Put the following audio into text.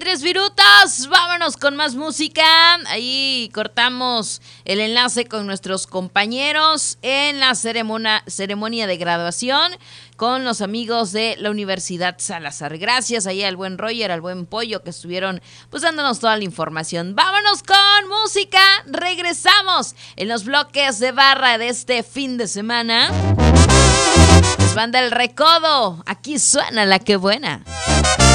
Tres Virutas, vámonos con más música. Ahí cortamos el enlace con nuestros compañeros en la ceremonia de graduación con los amigos de la Universidad Salazar. Gracias ahí al buen Roger, al buen Pollo que estuvieron pues dándonos toda la información. Vámonos con música, regresamos en los bloques de barra de este fin de semana. Es banda El Recodo, aquí suena la que buena.